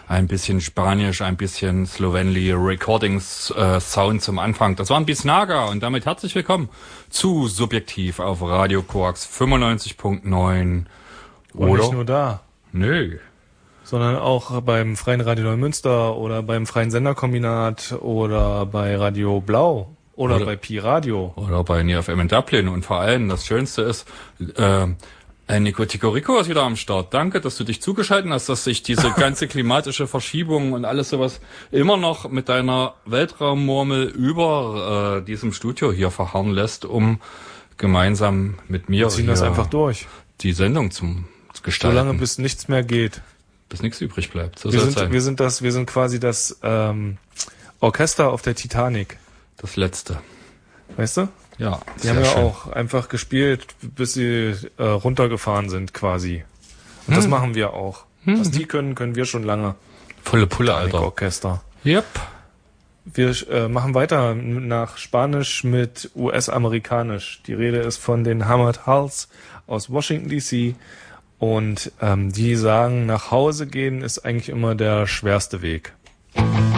ein bisschen Spanisch, ein bisschen Slovenly Recordings Sound zum Anfang. Das war ein Bisnaga und damit herzlich willkommen zu Subjektiv auf Radio Koax 95.9. Und nicht nur da. Nö. Sondern auch beim Freien Radio Neumünster oder beim Freien Senderkombinat oder bei Radio Blau oder bei Pi Radio. Oder bei NeoFM in Dublin. Und vor allem, das Schönste ist, Nico Ticorico ist wieder am Start. Danke, dass du dich zugeschaltet hast, dass sich diese ganze klimatische Verschiebung und alles sowas immer noch mit deiner Weltraummurmel über diesem Studio hier verharren lässt, um gemeinsam mit mir Wir ziehen das einfach durch. Die Sendung zu gestalten. Solange bis nichts mehr geht. Bis nichts übrig bleibt. So wir sind quasi das Orchester auf der Titanic. Das Letzte. Weißt du? Ja. Die haben ja auch einfach gespielt, bis sie runtergefahren sind quasi. Und das machen wir auch. Was die können, können wir schon lange. Volle Pulle, Alter. Orchester. Yep. Wir machen weiter nach Spanisch mit US-Amerikanisch. Die Rede ist von den Hammered Hulls aus Washington D.C. Und die sagen, nach Hause gehen ist eigentlich immer der schwerste Weg.